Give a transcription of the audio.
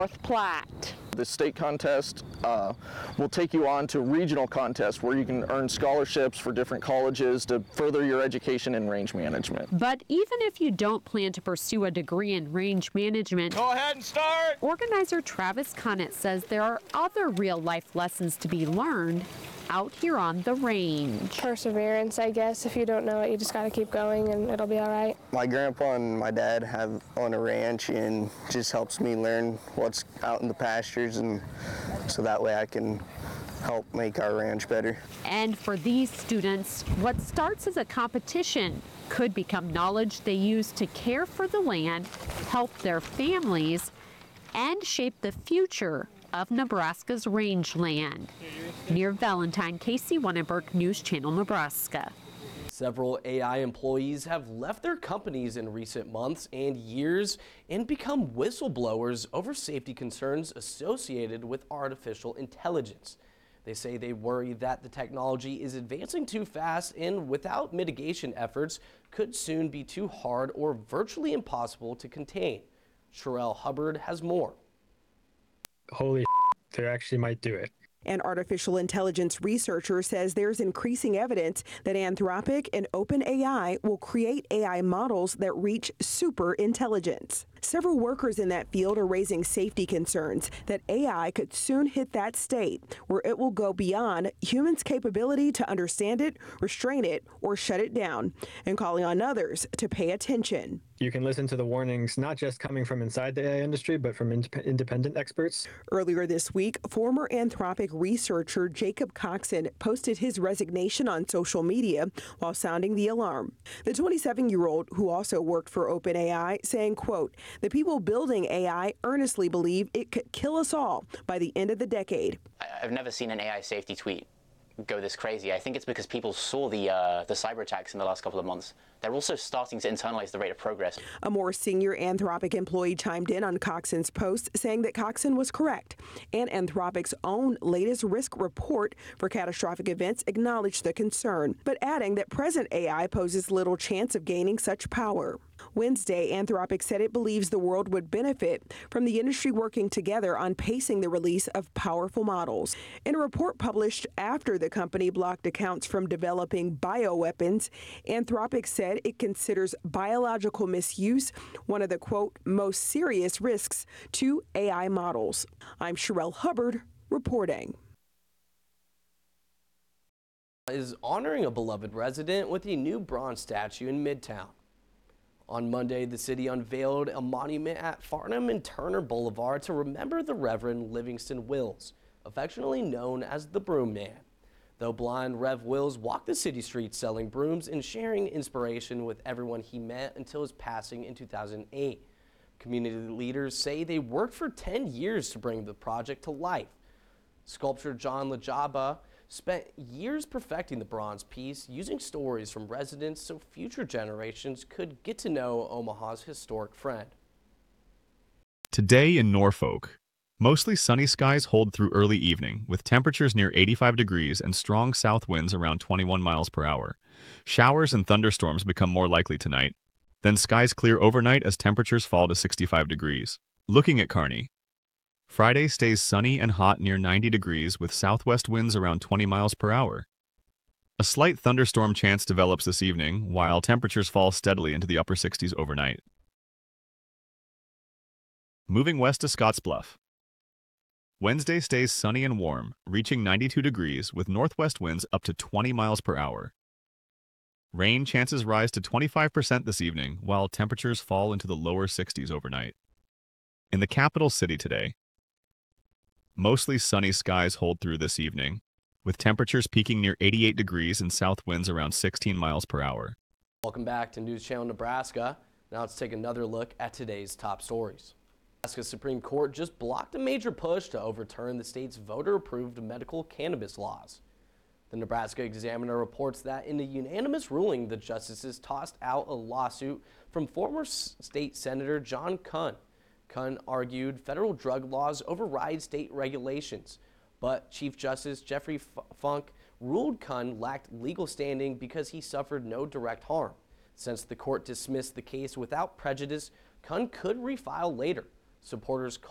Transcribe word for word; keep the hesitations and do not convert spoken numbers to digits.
North Platte. The state contest uh, will take you on to regional contests where you can earn scholarships for different colleges to further your education in range management. But even if you don't plan to pursue a degree in range management, go ahead and start. Organizer Travis Cunnett says there are other real-life lessons to be learned out here on the range. Perseverance, I guess. If you don't know it, you just got to keep going and it'll be all right. My grandpa and my dad have own a ranch and just helps me learn what's out in the pastures, and so that way I can help make our ranch better. And for these students, what starts as a competition could become knowledge they use to care for the land, help their families, and shape the future of Nebraska's rangeland. Near Valentine, Casey Wannenberg, News Channel, Nebraska. Several A I employees have left their companies in recent months and years and become whistleblowers over safety concerns associated with artificial intelligence. They say they worry that the technology is advancing too fast and without mitigation efforts could soon be too hard or virtually impossible to contain. Sherelle Hubbard has more. Holy they actually might do it. An artificial intelligence researcher says there's increasing evidence that Anthropic and OpenAI will create A I models that reach super intelligence. Several workers in that field are raising safety concerns that A I could soon hit that state where it will go beyond humans' capability to understand it, restrain it, or shut it down, and calling on others to pay attention. You can listen to the warnings not just coming from inside the A I industry, but from ind- independent experts. Earlier this week, former Anthropic researcher Jacob Coxon posted his resignation on social media while sounding the alarm. The twenty-seven-year-old, who also worked for OpenAI, saying, quote, "The people building A I earnestly believe it could kill us all by the end of the decade." I've never seen an A I safety tweet go this crazy. I think it's because people saw the uh, the cyber attacks in the last couple of months. They're also starting to internalize the rate of progress. A more senior Anthropic employee chimed in on Coxon's post, saying that Coxon was correct, and Anthropic's own latest risk report for catastrophic events acknowledged the concern, but adding that present A I poses little chance of gaining such power. Wednesday, Anthropic said it believes the world would benefit from the industry working together on pacing the release of powerful models. In a report published after the company blocked accounts from developing bioweapons, Anthropic said it considers biological misuse one of the, quote, most serious risks to A I models. I'm Sherelle Hubbard reporting. Is honoring a beloved resident with a new bronze statue in Midtown. On Monday, the city unveiled a monument at Farnham and Turner Boulevard to remember the Reverend Livingston Wills, affectionately known as the Broom Man. Though blind, Rev Wills walked the city streets selling brooms and sharing inspiration with everyone he met until his passing in two thousand eight. Community leaders say they worked for ten years to bring the project to life. Sculptor John Lajaba spent years perfecting the bronze piece, using stories from residents so future generations could get to know Omaha's historic friend. Today in Norfolk, mostly sunny skies hold through early evening, with temperatures near eighty-five degrees and strong south winds around twenty-one miles per hour. Showers and thunderstorms become more likely tonight. Then skies clear overnight as temperatures fall to sixty-five degrees. Looking at Kearney, Friday stays sunny and hot near ninety degrees with southwest winds around twenty miles per hour. A slight thunderstorm chance develops this evening, while temperatures fall steadily into the upper sixties overnight. Moving west to Scottsbluff. Wednesday stays sunny and warm, reaching ninety-two degrees with northwest winds up to twenty miles per hour. Rain chances rise to twenty-five percent this evening, while temperatures fall into the lower sixties overnight. In the capital city today, mostly sunny skies hold through this evening, with temperatures peaking near eighty-eight degrees and south winds around sixteen miles per hour. Welcome back to News Channel Nebraska. Now let's take another look at today's top stories. Nebraska Supreme Court just blocked a major push to overturn the state's voter-approved medical cannabis laws. The Nebraska Examiner reports that in a unanimous ruling, the justices tossed out a lawsuit from former state Senator John Kuhn. Kuhn argued federal drug laws override state regulations, but Chief Justice Jeffrey Funk ruled Kuhn lacked legal standing because he suffered no direct harm. Since the court dismissed the case without prejudice, Kuhn could refile later. Supporters